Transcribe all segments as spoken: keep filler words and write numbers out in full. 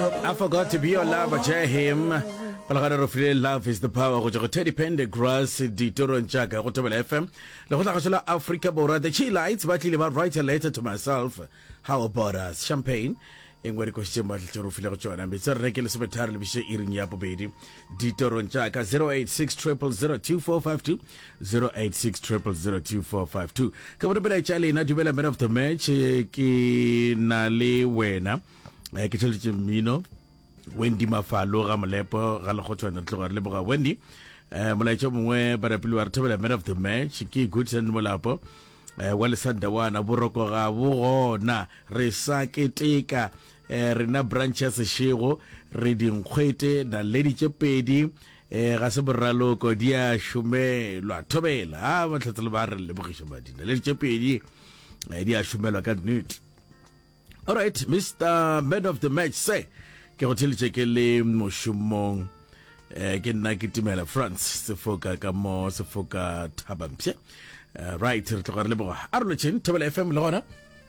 I forgot to be your lover, Jay him. Palagara of love is the power. Go to Teddy Pendergrass, the Toron Chaka, go to F M. The Hola Africa Bora, the Chi Lights, but you about write a letter to myself. How about us? Champagne. In where question about to Rufilo and it's a regular cemetery vision in Yapobedi. Dito Ronchaka zero eight six triple zero two four five two zero eight six triple zero two four five two. Come on, but Charlie, not development of the match. Ki Nale Wena. I can tell you, Mino. Wendy Mafalo, Ramalepo, Ralahoto, and Tlora Wendy. Malacho Mwe, but a blue development of the match. Ki Goods and Molapo. Well, Sandawana, Buroko, Wona, Resake Tika. Rena branches shego reading kwete na lady chepedi eh ga se boralo ko dia shume lwa thobela ha ba tlatla ba re le bogisha badina lady chepedi eh dia shumelwa ka nut. All right, Mister Man of the Match say ke go tshile ke le moshumong eh ke nna ke timela France se foka ka mo se foka thabampse right re tloga re le boga a re lotšeng Thobela F M le gona.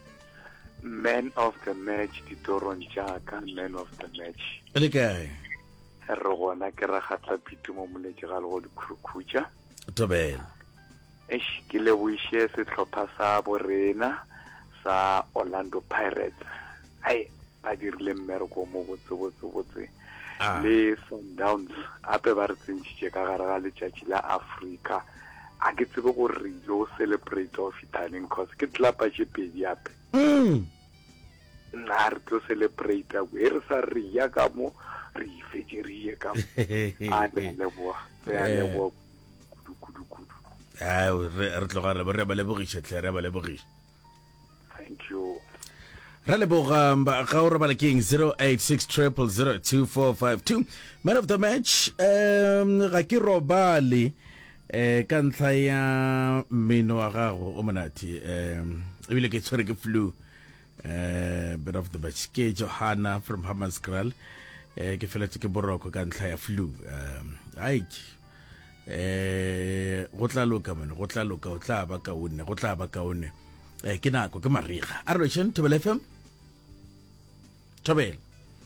Man of the match, the Toron Chaka, man of the match. Okay. Rogona ke ra gatla pitu mo moletse ga le go di khukucha. Thobela. Eish ke le wishe se tlhopha sa borena sa Orlando Pirates. Ai ba dirile mmereko mo botse botse botse. Le Sundowns ape ba re tsentšitše ka gare ga letšatši la Africa. A ke tsebe go re yo celebrate of Italian cause ke tlapa tše pedi ape. Mm. Na re tlo celebrate we re sa re ya ka mo re fetse re ye ka a le bo ya le bo kudu kudu kudu. Ah re tloga re re ba le bogisha tle re ba le bogisha. Thank you. Ra le boga ba ga o re ba le king zero eight six triple zero two four five two. Man of the match um ga ke robale eh ka ntlha ya mmino wa gago o monate um ebile ke tswere ke flu uh bit of the match ke Johanna from Hammanskraal eh ke feletse ke boroko ka ntlha ya flu um ai eh go tla loka mane go tla loka o tla ba ka one go tla ba ka one eh ke nako ke mariga a re lotšeng Thobela F M Thobela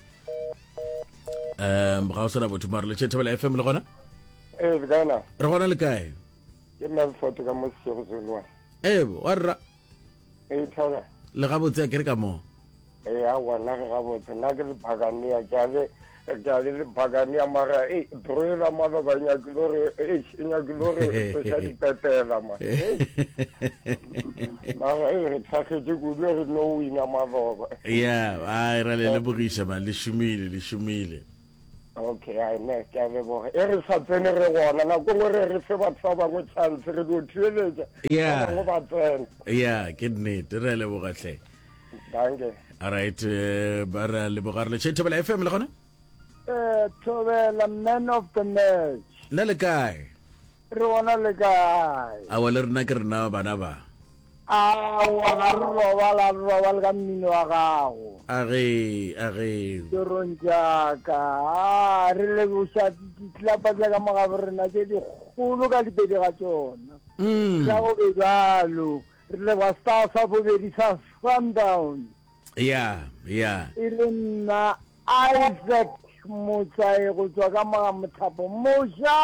um ga o sona botho mara lotšeng Thobela F M le gona eh bana re gona le kae ke nna foto ka mo sego zolwa eh warra eh thola le ga botse ke re ka mo eh a wala ga botse na ke le pagani ya jale jale le pagani ya mara eh droela mara ba nya glore eh nya glore especially petela ma mara eh tsake ke go le no wina mara yeah ai ra le le bogisha ba le shumile le shumile. Okay, I know. Ke bo e re sa tsene re gona na go re re se batho ba bangwe chance re go thueletsa. Yeah. Go ba tsene. Yeah, ke nnete re le bogatle. Danke. All right, ba re le bogarle Thobela F M le gona? Eh, Thobela man of the match. Le le kae? Re gona le kae? A wala rena ke rena bana ba. Ah, wa ro wa la ro wa ga mmino wa gago. A re a re Toronjaka ah re le go sha tlapa tla ka magabrena tse di golo ka dipedi ga tsona. Mm. Ya go be jalo re le ba Stars sa bobedi sa Sundowns. Yeah, yeah. Ile nna Isaac Motsae go tswa ka mga mothapo moja.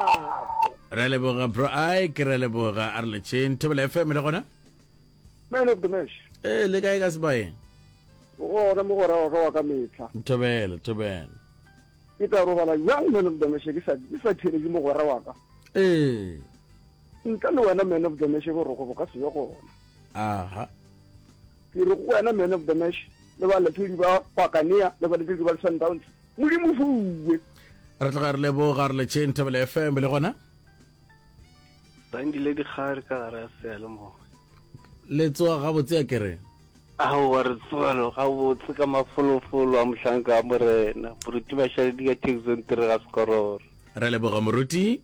Re le boga bro ai ke re le boga a re le tšeng Thobela F M le gona? Man of the match. Eh le kae ka sebae? Go ra mo go ra go ka metla. Thobela Thobela. Ita ro bala yang man of the match ke sa ke sa thele mo go ra wa ka. Eh. Nka le wena man of the match go ro go ka se yo go. Aha. Ke re go wena man of the match le ba le thudi ba pakania le ba le thudi ba Sundowns. Muri mo fuwe. Re tloga re le boga re le tšeng Thobela F M le gona? Bandile di khare ka ra se le mo. Le tsoa ga botse ke re. Aho wa re tswalo ga botse ka mafolofolo a mhlanka morena bruti ba shale di ka texon tre ga skoror Re le boga moruti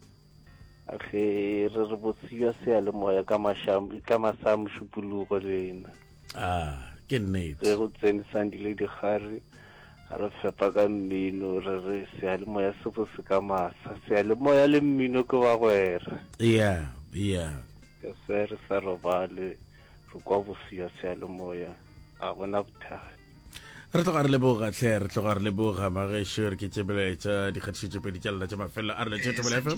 akhe re re botsiwa se le moya ka mashambi ka masamu shupulugo lena ah ke nnete re go tsene Sandile di khare a re fepa ka mmino re re se le moya se go se ka masa se le moya le mmino ke wa gwera yeah yeah ke se re sa robale go kwa bosia se le moya a bona botha re tloga re leboga tle re tloga re leboga magesho re ke tsebeletša dikgatišo tše pedi tša lena tša mafelo a re le Thobela F M.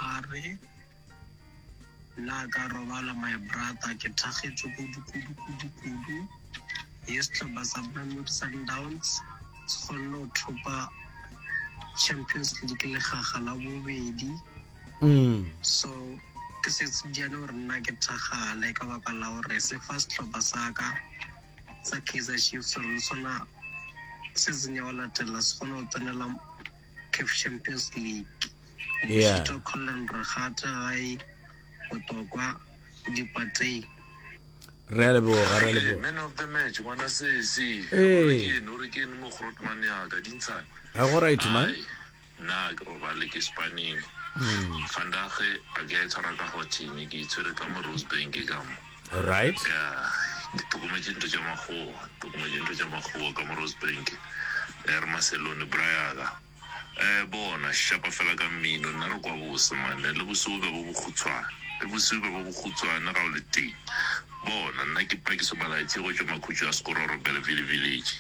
La ka robala my brother ke thagetse kudu kudu kudu kudu yes club sa Brentford Sundowns skhona uthopa Champions League le gaga la bobedi mm so ke se tsediana gore nna ke thagale ka baka la gore se first club sa ka sa Kaizer Chiefs re sona se zinya wala tela skhona utenela CAF Champions League yeah to Colin Regata ai Otokwa dipatei re le bo re le bo man of the match wana se se eh no re ke mo Grootman ya ka dintsha ha go right man na go ba le ke Spain fandage a ge tsara ka ho team ke tsere ka mo Rosebank ka mo right ya ke go me jinto ja mago go me jinto ja mago ka mo Rosebank er Marcelone Braga eh bona shapa fela ka mmino nna re kwa bose man le bosuga bo bokhutswana le bosuga bo bokhutswana ga o le teng bona nna ke pa ke so bala itse go tsoma khutso ya Skororo Belleville Village.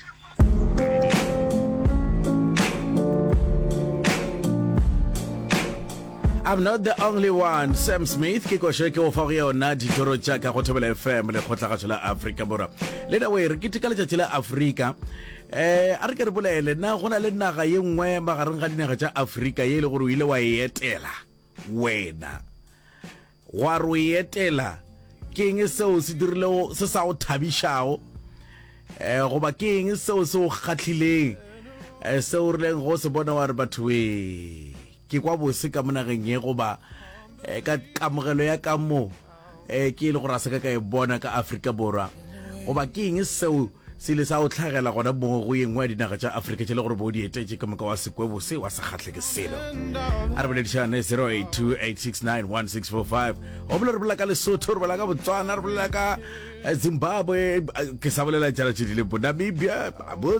I'm not the only one. Sam Smith ke go sheke o fa go yona ditoro tša ka go Thobela F M le kgotlagatšo la Afrika Borwa le da we re ke tika letšatši la Afrika eh a re ke re bolele na gona le naga ye nngwe magareng ga dinaga tša Afrika ye le gore o ile wa etela wena wa ro etela ke eng seo se dirile se sa o thabišago eh go ba ke eng seo se o kgatlhileng eh seo re leng go se bona wa re batho we ke kwa bose ka monageng ye go ba ka kamogelo ya ka mo eh ke ile go ra se ka ka e bona ka Afrika Borwa go ba ke eng seo se le sa o tlhagela gona mo go yengwe ya dinaga tša Afrika tše le gore bo di etetse ka moka wa sekwebo se wa se kgatle ke selo a re boledišane zero eight two eight six nine one six four five o bole re bolela ka Lesotho re bolela ka Botswana re bolela ka Zimbabwe ke sa bolela tšala tše di le bo Namibia